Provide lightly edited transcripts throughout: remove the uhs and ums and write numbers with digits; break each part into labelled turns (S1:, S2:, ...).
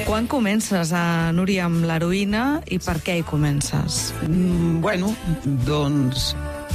S1: Quan comences, Núria, amb l'heroïna i per què hi comences?
S2: Bueno, doncs,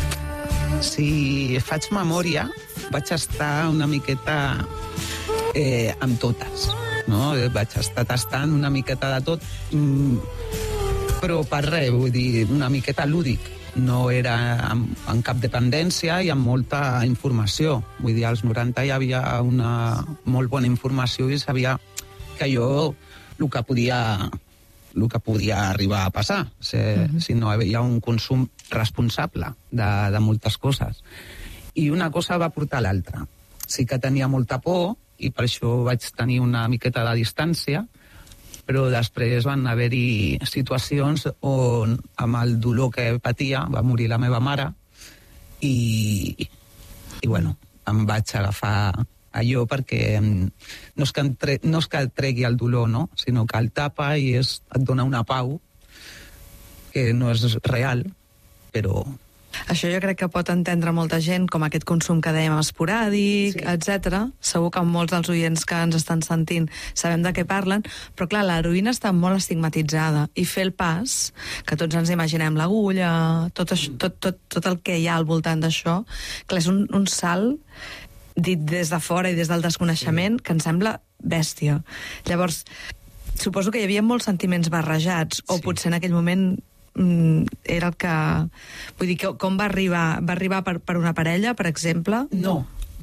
S2: si faig memòria, vaig estar una miqueta amb totes, no? Vaig estar tastant una miqueta de tot, però per res, vull dir, una miqueta lúdic. No era en cap dependència i amb molta informació. Vull dir, als 90 hi havia una molt bona informació i sabia que jo el que podia arribar a passar, si no hi havia un consum responsable de moltes coses. I una cosa va portar a l'altra. Sí que tenia molta por i per això vaig tenir una miqueta de distància, però després van haver-hi situacions on, amb el dolor que patia, va morir la meva mare i bueno, em vaig agafar allò perquè no és que et tregui el dolor, no? Sinó que el tapa i et dona una pau que no és real, però...
S1: Això jo crec que pot entendre molta gent, com aquest consum que dèiem esporàdic, etc. Segur que molts dels oients que ens estan sentint sabem de què parlen, però clar, l'heroïna està molt estigmatitzada i fer el pas, que tots ens imaginem l'agulla, tot el que hi ha al voltant d'això, clar, és un salt dit des de fora i des del desconeixement que em sembla bèstia. Llavors, suposo que hi havia molts sentiments barrejats, o potser en aquell moment era el que... Vull dir, com va arribar? Va arribar per una parella, per exemple?
S2: No.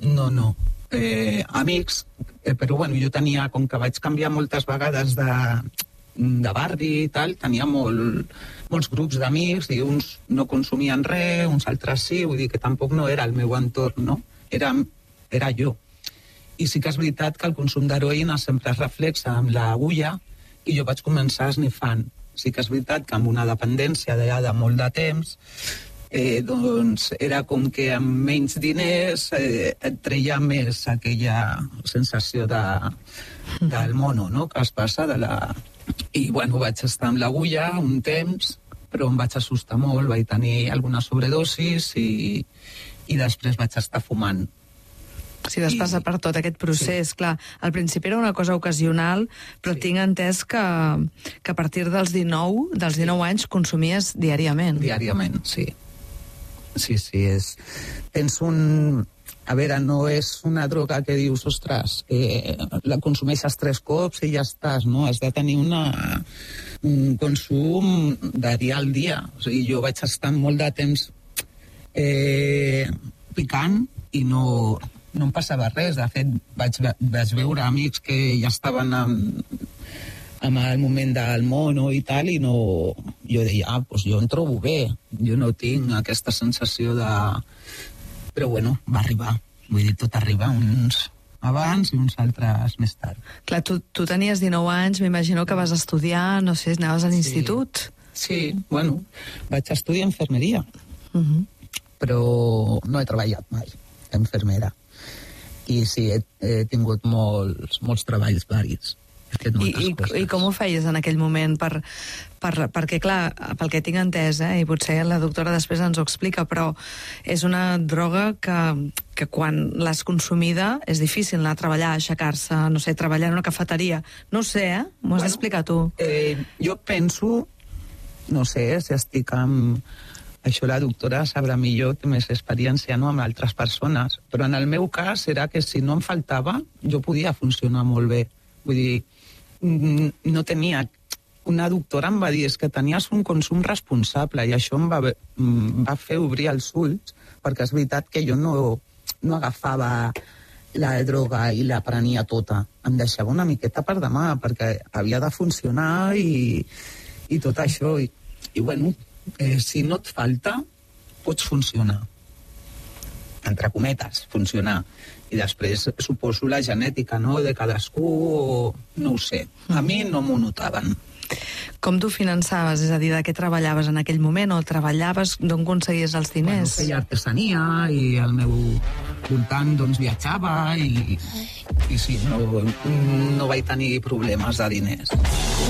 S2: Amics, però bueno, jo tenia, com que vaig canviar moltes vegades de barri i tal, tenia molts grups d'amics i uns no consumien res, uns altres sí, vull dir que tampoc no era el meu entorn, no? Era jo. I sí que és veritat que el consum d'heroïna sempre es reflexa amb l'agulla i jo vaig començar esnifant. Sí que és veritat que amb una dependència de molt de temps, doncs era com que amb menys diners et treia més aquella sensació del mono, no?, que es passa de la... I bueno, vaig estar amb l'agulla un temps, però em vaig assustar molt, vaig tenir alguna sobredosis i després vaig estar fumant.
S1: Si vas passar per tot aquest procés, clar, al principi era una cosa ocasional, però tinc entès que a partir dels 19 anys consumies diàriament.
S2: Diàriament, sí. Sí, és... Tens un... A veure, no és una droga que dius, ostres, la consumeixes 3 cops i ja estàs, no? Has de tenir un consum de dia al dia. O sigui, jo vaig estar molt de temps picant i no em passava res. De fet, vaig veure amics que ja estaven en el moment del mono i tal, i no... Jo deia, doncs jo em trobo bé, jo no tinc aquesta sensació de... Però bueno, va arribar. Vull dir, tot arriba, uns abans i uns altres més tard.
S1: Clar, tu tenies 19 anys, m'imagino que vas estudiar, no sé, anaves a l'institut.
S2: Sí, bueno, vaig estudiar infermeria, però no he treballat mai d'infermera. I sí, he tingut molts treballs varis.
S1: I com ho feies en aquell moment? Perquè, clar, pel que tinc entès, i potser la doctora després ens ho explica, però és una droga que quan l'has consumida és difícil anar a treballar, aixecar-se, no sé, treballar en una cafeteria. No ho sé, m'ho has d'explicar tu.
S2: Jo penso, no sé, si estic amb... Això la doctora sabrà millor, té més experiència, no?, amb altres persones. Però en el meu cas era que si no em faltava, jo podia funcionar molt bé. Vull dir, no tenia... Una doctora em va dir, és que tenies un consum responsable, i això em va fer obrir els ulls, perquè és veritat que jo no agafava la droga i la prenia tota. Em deixava una miqueta per demà, perquè havia de funcionar i tot això. I bueno... si no et falta, pots funcionar. Entre cometes, funcionar. I després, suposo, la genètica, no?, de cadascú, no ho sé. A mi no m'ho notaven.
S1: Com tu finançaves? És a dir, de què treballaves en aquell moment? O treballaves, d'on aconseguies els diners?
S2: Bueno, feia artesania i al meu voltant, doncs, viatjava i sí, no vaig tenir problemes de diners.